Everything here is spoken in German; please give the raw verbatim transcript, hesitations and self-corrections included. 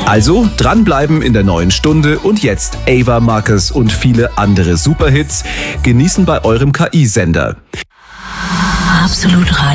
Also dranbleiben in der neuen Stunde und jetzt Ava Marcus und viele andere Superhits genießen bei eurem K I-Sender. Absolut Radio.